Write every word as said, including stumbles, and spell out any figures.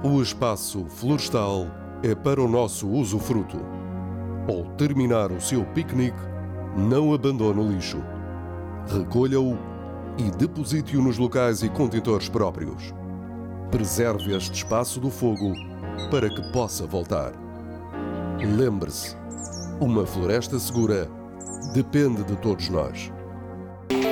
O espaço florestal é para o nosso usufruto. Ao terminar o seu piquenique, não abandone o lixo. Recolha-o e deposite-o nos locais e contentores próprios. Preserve este espaço do fogo para que possa voltar. Lembre-se, uma floresta segura depende de todos nós.